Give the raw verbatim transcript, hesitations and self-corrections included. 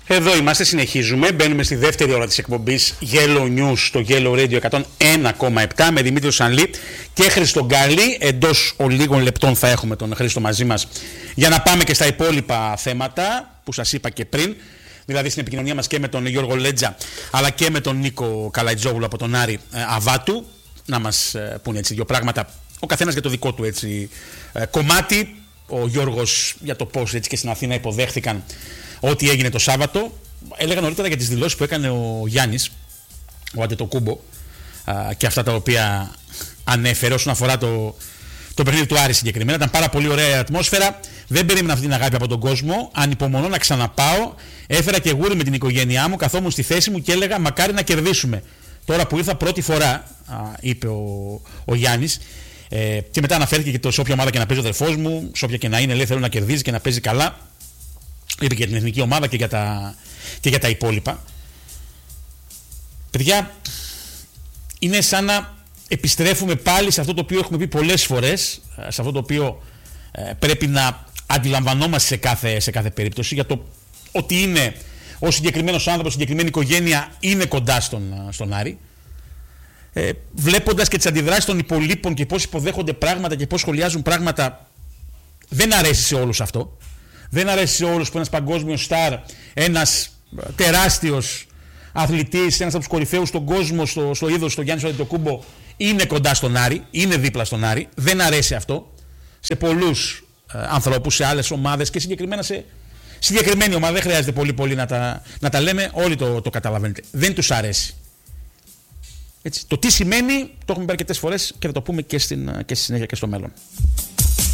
Εδώ είμαστε, συνεχίζουμε. Μπαίνουμε στη δεύτερη ώρα της εκπομπής Yellow News στο Yellow Radio εκατόν ένα κόμμα επτά με Δημήτριο Σανλή και Χρήστο Γκάλη. Εντός ολίγων λεπτών θα έχουμε τον Χρήστο μαζί μας για να πάμε και στα υπόλοιπα θέματα που σας είπα και πριν. Δηλαδή στην επικοινωνία μας και με τον Γιώργο Λέτζα αλλά και με τον Νίκο Καλαϊτζόγλου από τον Άρη Αβάτου. Να μας πούνε έτσι δύο πράγματα. Ο καθένας για το δικό του έτσι κομμάτι. Ο Γιώργος για το πώς έτσι και στην Αθήνα υποδέχθηκαν ό,τι έγινε το Σάββατο. Έλεγα νωρίτερα για τις δηλώσεις που έκανε ο Γιάννης, ο Αντετοκούμπο, και αυτά τα οποία ανέφερε όσον αφορά το, το παιχνίδι του Άρη συγκεκριμένα. Ήταν πάρα πολύ ωραία η ατμόσφαιρα. Δεν περίμενα αυτή την αγάπη από τον κόσμο. Ανυπομονώ να ξαναπάω. Έφερα και γούρι με την οικογένειά μου. Καθόμουν στη θέση μου και έλεγα μακάρι να κερδίσουμε. Τώρα που ήρθα πρώτη φορά, α, είπε ο, ο Γιάννης. Ε, και μετά αναφέρθηκε και το σε όποια ομάδα και να παίζει ο αδερφός μου, σε όποια και να είναι, λέει θέλω να κερδίζει και να παίζει καλά. Είπε και για την εθνική ομάδα και για τα, και για τα υπόλοιπα. Παιδιά, είναι σαν να επιστρέφουμε πάλι σε αυτό το οποίο έχουμε πει πολλές φορές, σε αυτό το οποίο ε, πρέπει να αντιλαμβανόμαστε σε κάθε, σε κάθε περίπτωση, για το ότι είναι ο συγκεκριμένος άνθρωπος, η συγκεκριμένη οικογένεια είναι κοντά στον, στον Άρη. Ε, βλέποντας και τις αντιδράσεις των υπολείπων και πώς υποδέχονται πράγματα και πώς σχολιάζουν πράγματα, δεν αρέσει σε όλους αυτό. Δεν αρέσει σε όλους που ένας παγκόσμιος στάρ, ένας τεράστιος αθλητής, ένας από τους κορυφαίους στον κόσμο, στο, στο είδος, στο Γιάννη Αντετοκούμπο, είναι κοντά στον Άρη, είναι δίπλα στον Άρη. Δεν αρέσει αυτό σε πολλούς ε, ανθρώπους, σε άλλες ομάδες και συγκεκριμένα σε συγκεκριμένη ομάδα. Δεν χρειάζεται πολύ πολύ να τα, να τα λέμε, όλοι το, το καταλαβαίνετε. Δεν τους αρέσει. Έτσι. Το τι σημαίνει το έχουμε πει αρκετές φορές και θα το πούμε και, στην, και στη συνέχεια και στο μέλλον.